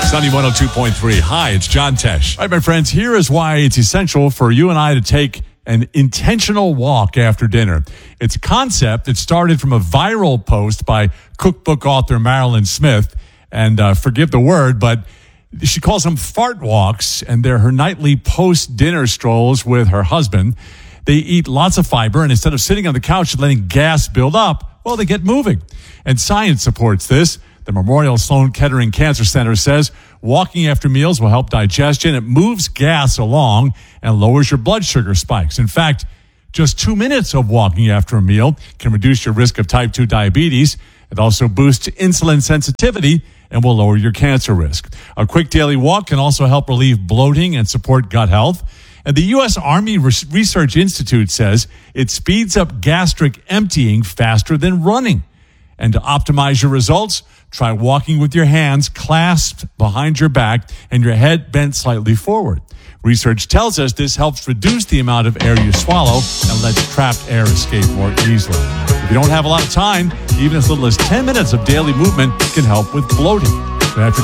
Sunny 102.3. Hi, it's John Tesh. All right, my friends, here is why it's essential for you and I to take an intentional walk after dinner. It's a concept that started from a viral post by cookbook author Marilyn Smith. And forgive the word, but she calls them fart walks, and they're her nightly post-dinner strolls with her husband. They eat lots of fiber, and instead of sitting on the couch and letting gas build up, well, they get moving. And science supports this. The Memorial Sloan Kettering Cancer Center says walking after meals will help digestion. It moves gas along and lowers your blood sugar spikes. In fact, just 2 minutes of walking after a meal can reduce your risk of type 2 diabetes. It also boosts insulin sensitivity and will lower your cancer risk. A quick daily walk can also help relieve bloating and support gut health. And the U.S. Army Research Institute says it speeds up gastric emptying faster than running. And to optimize your results, try walking with your hands clasped behind your back and your head bent slightly forward. Research tells us this helps reduce the amount of air you swallow and lets trapped air escape more easily. If you don't have a lot of time, even as little as 10 minutes of daily movement can help with bloating. So after